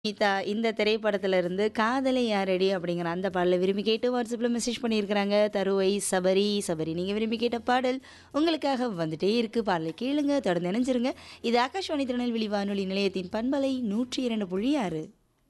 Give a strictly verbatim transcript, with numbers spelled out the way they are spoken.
கீதா இந்த திரைப்படத்துல இருந்து காதலை யாரடி அப்படிங்கிற அந்த பாடலை விரும்பி கேட்டு வாட்ஸ்அப்ல மெசேஜ் பண்ணியிருக்கிறாங்க தருவை சபரி சபரி நீங்க விரும்பி கேட்ட பாடல் உங்களுக்காக வந்துட்டே இருக்கு பாடலை கேளுங்க தொடர்ந்து இணைஞ்சிருங்க இது ஆகாஷ்வாணி திருநெல்வேலி வானொலி நிலையத்தின் பண்பலை நூற்றி இரண்டு புள்ளி ஆறு